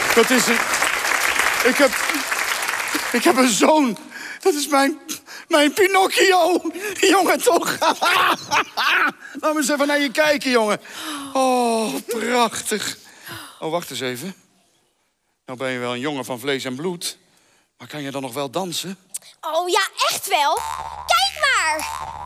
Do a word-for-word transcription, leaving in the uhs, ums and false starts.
Dat is een... Ik heb... Ik heb een zoon. Dat is mijn... Mijn Pinocchio. Jongen, toch? Laat me eens even naar je kijken, jongen. Oh, prachtig. Oh, wacht eens even. Nou ben je wel een jongen van vlees en bloed. Maar kan je dan nog wel dansen? Oh ja, echt wel. Kijk maar.